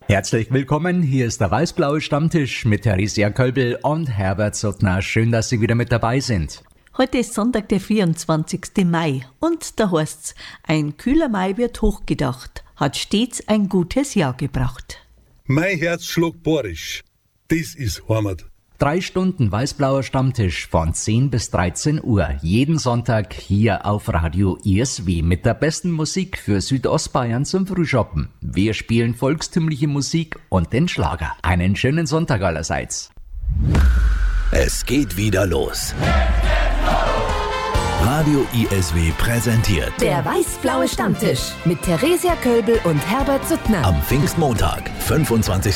Herzlich willkommen, hier ist der Weiß-Blaue Stammtisch mit Theresia Kölbel und Herbert Suttner. Schön, dass Sie wieder mit dabei sind. Heute ist Sonntag, der 24. Mai und da heißt's, ein kühler Mai wird hochgedacht, hat stets ein gutes Jahr gebracht. Mein Herz schlägt borisch, das ist Heimat. 3 Stunden Weiß-Blauer Stammtisch von 10 bis 13 Uhr, jeden Sonntag hier auf Radio ISW mit der besten Musik für Südostbayern zum Frühschoppen. Wir spielen volkstümliche Musik und den Schlager. Einen schönen Sonntag allerseits. Es geht wieder los. Radio ISW präsentiert Der Weiß-Blaue Stammtisch mit Theresia Kölbel und Herbert Suttner. am Pfingstmontag, 25.